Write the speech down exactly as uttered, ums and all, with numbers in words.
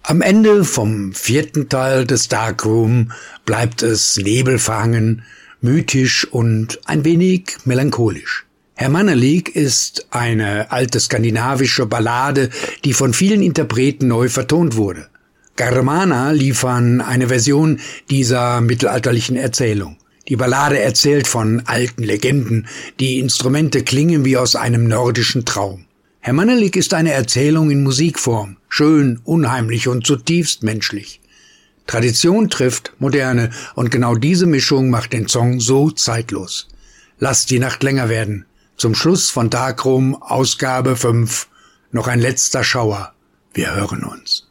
Am Ende vom vierten Teil des Darkroom bleibt es nebelverhangen, mythisch und ein wenig melancholisch. Herr Mannerlig ist eine alte skandinavische Ballade, die von vielen Interpreten neu vertont wurde. Germana liefern eine Version dieser mittelalterlichen Erzählung. Die Ballade erzählt von alten Legenden, die Instrumente klingen wie aus einem nordischen Traum. Herr Mannerlig ist eine Erzählung in Musikform, schön, unheimlich und zutiefst menschlich. Tradition trifft Moderne und genau diese Mischung macht den Song so zeitlos. Lasst die Nacht länger werden. Zum Schluss von Darkroom Ausgabe fünf noch ein letzter Schauer. Wir hören uns.